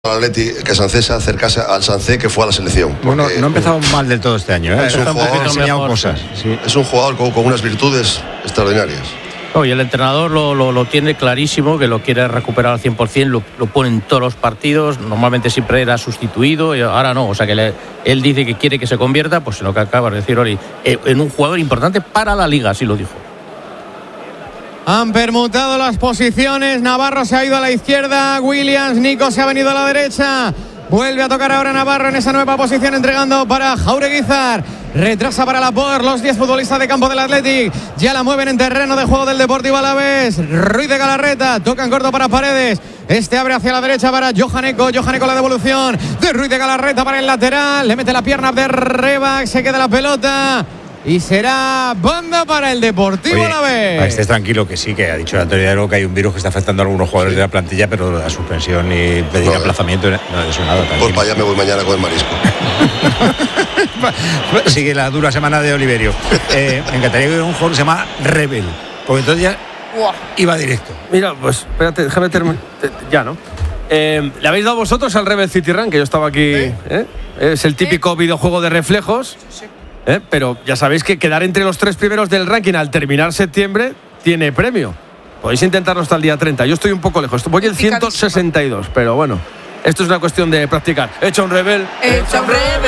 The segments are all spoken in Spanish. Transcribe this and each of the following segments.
Atleti que Sancé se acercase al Sancé que fue a la selección. Bueno, no ha empezado mal del todo este año, ¿eh? Es un jugador, ha enseñado cosas. Sí. Es un jugador con unas virtudes extraordinarias. Y el entrenador lo tiene clarísimo, que lo quiere recuperar al 100%, lo pone en todos los partidos. Normalmente siempre era sustituido y ahora no. O sea que él dice que quiere que se convierta, pues en lo que acaba de decir Ori, en un jugador importante para la Liga, así lo dijo. Han permutado las posiciones. Navarro se ha ido a la izquierda. Williams, Nico se ha venido a la derecha. Vuelve a tocar ahora Navarro en esa nueva posición, entregando para Jaureguizar. Retrasa para Laporte. Los 10 futbolistas de campo del Athletic ya la mueven en terreno de juego del Deportivo Alavés. Ruiz de Galarreta. Tocan corto para Paredes. Este abre hacia la derecha para Johaneco. Johaneco la devolución de Ruiz de Galarreta para el lateral. Le mete la pierna de Rebac. Se queda la pelota. Y será banda para el Deportivo Alavés. Estés tranquilo, que sí, que ha dicho el Antonio Hidalgo que hay un virus que está afectando a algunos jugadores de la plantilla, pero la suspensión y pedir aplazamiento no ha hecho nada. Pues para allá me voy mañana con el marisco. Sigue la dura semana de Oliverio. Me encantaría que hubiera un jugador que se llama Rebel, porque entonces ya iba directo. Mira, pues espérate, déjame terminar. Ya, ¿no? ¿Le habéis dado vosotros al Rebel City Run? Que yo estaba aquí. Es el típico videojuego de reflejos. Pero ya sabéis que quedar entre los 3 primeros del ranking al terminar septiembre tiene premio. Podéis intentarlo hasta el día 30. Yo estoy un poco lejos. Voy en 162, pero bueno, esto es una cuestión de practicar. Echa un Rebel. Echa un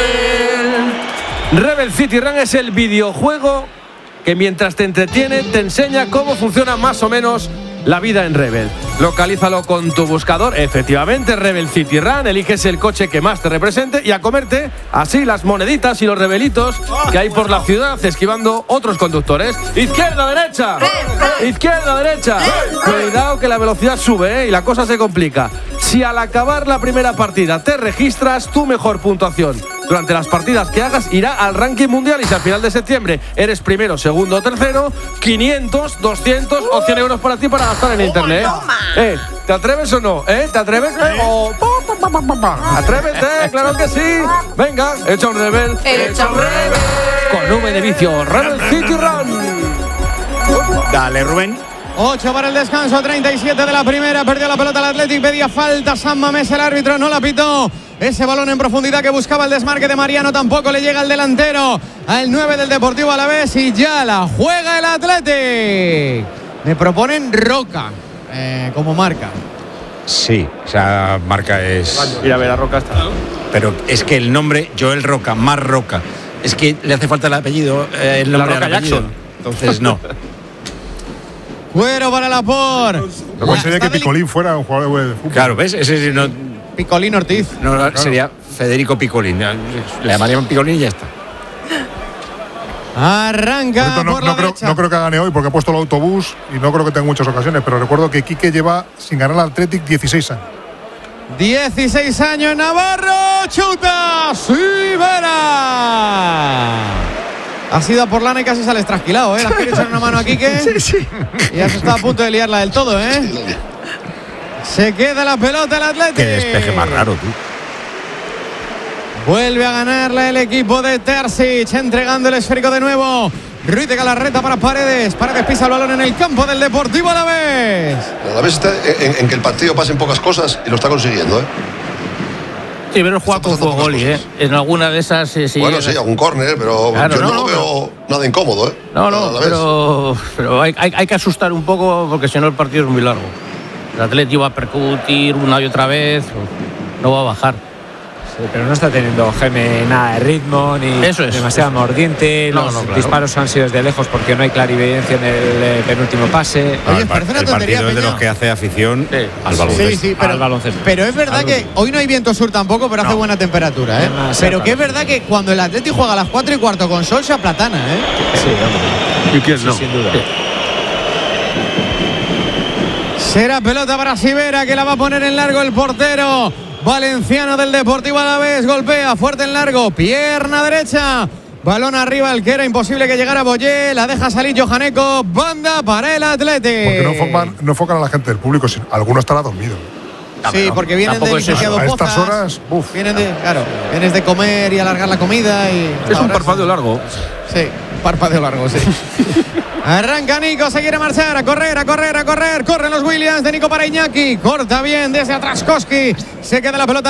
Rebel. Rebel City Run es el videojuego que mientras te entretiene te enseña cómo funciona más o menos la vida en Rebel. Localízalo con tu buscador. Efectivamente, Rebel City Run. Eliges el coche que más te represente y a comerte así las moneditas y los rebelitos que hay por la ciudad, esquivando otros conductores. Izquierda, derecha. Izquierda, derecha. Cuidado que la velocidad sube, y la cosa se complica. Si al acabar la primera partida te registras, tu mejor puntuación durante las partidas que hagas irá al ranking mundial, y si al final de septiembre eres primero, segundo o tercero, 500, 200 o 100 euros para ti para gastar en internet. ¿Te atreves o no? ¿Te atreves? Atrévete, claro que sí. Venga, echa un Rebel. Echa un Rebel. Con V de vicio, Rebel City Run. Dale, Rubén. 8 para el descanso, 37 de la primera. Perdió la pelota el Athletic, pedía falta San Mamés, el árbitro no la pitó. Ese balón en profundidad que buscaba el desmarque de Mariano tampoco le llega al delantero, al 9 del Deportivo Alavés, y ya la juega el Athletic. Me proponen Roca como marca. Sí, esa marca es... Mira, a ver, la Roca está. Pero es que el nombre, Joel Roca, más Roca, es que le hace falta el apellido, el nombre Roca al apellido. Jackson. Entonces no. Cuero para Laporte. Lo cual sería que Picolín fuera un jugador de fútbol. Claro, ¿ves? Ese no, Picolín Ortiz. no claro. Sería Federico Picolín. Le llamarían Picolín y ya está. Arranca por la derecha. No creo que gane hoy porque ha puesto el autobús y no creo que tenga muchas ocasiones, pero recuerdo que Quique lleva sin ganar al Athletic 16 años. 16 años, Navarro, chuta, Sivera. Ha sido a por lana y casi sales trasquilado, ¿eh? Le has querido echar una mano a Quique. Sí. Y ya se está a punto de liarla del todo, ¿eh? Se queda la pelota el Athletic. Qué despeje más raro, tú. Vuelve a ganarla el equipo de Terzic, entregando el esférico de nuevo. Ruiz de Galarreta para Paredes. Paredes pisa el balón en el campo del Deportivo Alavés. El Alavés está en que el partido pasen pocas cosas y lo está consiguiendo, ¿eh? Sí, pero juega con Fogoli, en alguna de esas sí. Bueno, sí, algún córner, pero claro, yo no lo veo nada incómodo, ¿eh? Pero hay que asustar un poco porque si no el partido es muy largo. El Atlético va a percutir una y otra vez, no va a bajar. Sí, pero no está teniendo Geme nada de ritmo ni demasiado mordiente. Los disparos han sido desde lejos porque no hay clarividencia en el penúltimo pase. Oye, parece una tontería, partido es de los que hace afición al baloncesto. Sí, pero, al baloncesto. Pero es verdad que hoy no hay viento sur tampoco, pero hace buena temperatura, ¿eh? Pero que es verdad que cuando el Atlético juega a las 4:15 con sol se aplatana, ¿eh? Sí, hombre. ¿Y quién no? Sin duda. Será pelota para Sivera, que la va a poner en largo el portero valenciano del Deportivo Alavés. Golpea fuerte en largo, pierna derecha, balón arriba, el que era imposible que llegara Boyé, la deja salir Johaneco, banda para el Athletic. Porque no enfocan a la gente del público, alguno estará dormido. Sí, porque vienen de iniciado a estas pozas, horas, vienes de comer y alargar la comida y es un parpadeo largo. Sí, un parpadeo largo, sí. Arranca Nico, se quiere marchar, a correr. Corren los Williams de Nico para Iñaki. Corta bien desde atrás Koski. Se queda la pelota